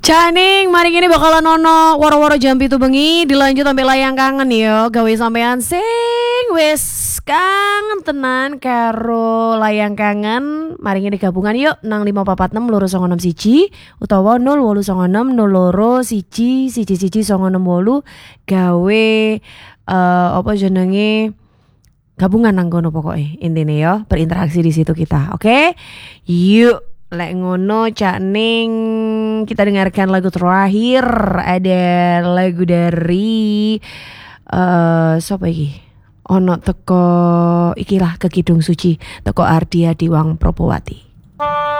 Caning, mari ini bakalan ono woro-woro jam itu bengi dilanjut sampai layang kangen yo. Gawe sampean sing wis kangen tenan karo layang kangen. Mari ini gabungan yuk nang 546 loro 96 siji utawa 0896 02 siji siji siji 96 gawe apa jenenge gabungan nang kono pokoknya intine yo, berinteraksi di situ kita. Oke? Yuk. Lek ngono Cak Ning, kita dengarkan lagu terakhir. Ada lagu dari sapa iki? Ono teko ikilah ke Kidung Suci, teko Ardia Diwang Propowati.